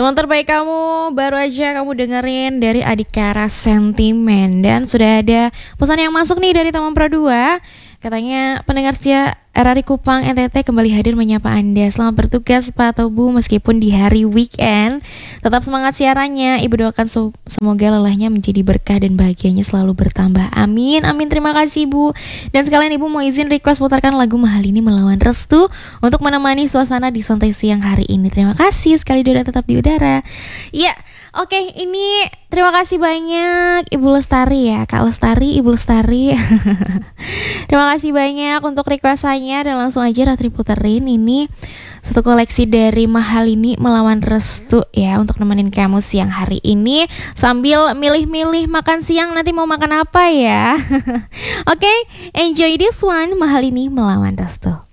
Teman terbaik kamu, baru aja kamu dengerin dari Adhikara Sentimen. Dan sudah ada pesan yang masuk nih dari Taman Pro 2. Katanya pendengar setia RRI Kupang NTT kembali hadir menyapa Anda. Selamat bertugas Pak atau Bu meskipun di hari weekend. Tetap semangat siarannya. Ibu doakan semoga lelahnya menjadi berkah dan bahagianya selalu bertambah. Amin, amin, terima kasih Bu. Dan sekalian Ibu mau izin request putarkan lagu Mahal Ini Melawan Restu untuk menemani suasana di santai siang hari ini. Terima kasih sekali udah tetap di udara. Iya. Oke, ini terima kasih banyak Ibu Lestari ya, Kak Lestari, Ibu Lestari. Terima kasih banyak untuk requestannya dan langsung aja Ratri puterin ini satu koleksi dari Mahal Ini Melawan Restu ya untuk nemenin kamu siang hari ini sambil milih-milih makan siang nanti mau makan apa ya. Oke, enjoy this one Mahal Ini Melawan Restu.